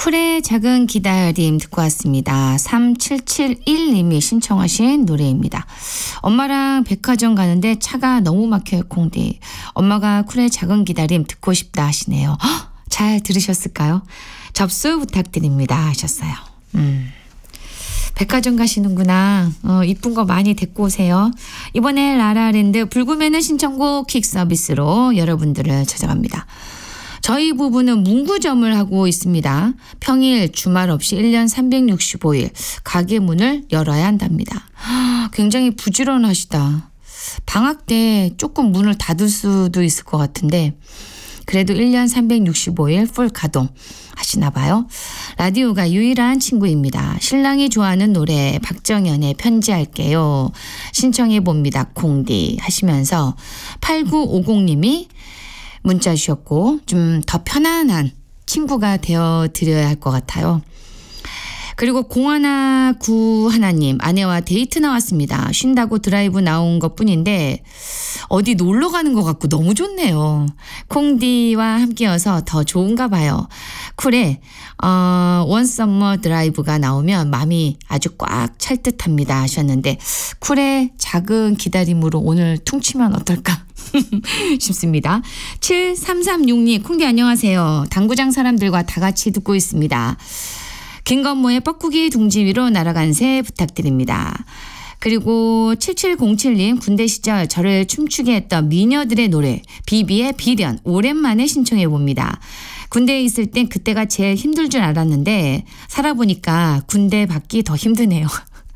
쿨의 작은 기다림 듣고 왔습니다. 3771님이 신청하신 노래입니다. 엄마랑 백화점 가는데 차가 너무 막혀요, 콩디. 엄마가 쿨의 작은 기다림 듣고 싶다 하시네요. 헉, 잘 들으셨을까요? 접수 부탁드립니다 하셨어요. 백화점 가시는구나. 이쁜 거 많이 데리고 오세요. 이번에 라라랜드 불구매는 신청곡 킥 서비스로 여러분들을 찾아갑니다. 저희 부부는 문구점을 하고 있습니다. 평일 주말 없이 1년 365일 가게 문을 열어야 한답니다. 굉장히 부지런하시다. 방학 때 조금 문을 닫을 수도 있을 것 같은데 그래도 1년 365일 풀 가동 하시나 봐요. 라디오가 유일한 친구입니다. 신랑이 좋아하는 노래 박정현의 편지할게요. 신청해 봅니다. 콩디 하시면서 8950님이 문자 주셨고 좀 더 편안한 친구가 되어드려야 할 것 같아요. 그리고 0191님 아내와 데이트 나왔습니다. 쉰다고 드라이브 나온 것뿐인데 어디 놀러 가는 것 같고 너무 좋네요. 콩디와 함께여서 더 좋은가 봐요. 쿨에 원 썸머 드라이브가 나오면 마음이 아주 꽉 찰 듯합니다 하셨는데 쿨의 작은 기다림으로 오늘 퉁치면 어떨까 싶습니다. 7336님 콩디 안녕하세요. 당구장 사람들과 다 같이 듣고 있습니다. 김건모의 뻐꾸기 둥지 위로 날아간 새 부탁드립니다. 그리고 7707님 군대 시절 저를 춤추게 했던 미녀들의 노래 비비의 비련 오랜만에 신청해 봅니다. 군대에 있을 땐 그때가 제일 힘들 줄 알았는데 살아보니까 군대 받기 더 힘드네요.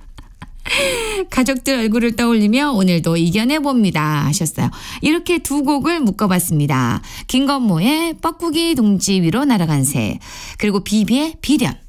가족들 얼굴을 떠올리며 오늘도 이겨내봅니다 하셨어요. 이렇게 두 곡을 묶어봤습니다. 김건모의 뻐꾸기 둥지 위로 날아간 새 그리고 비비의 비련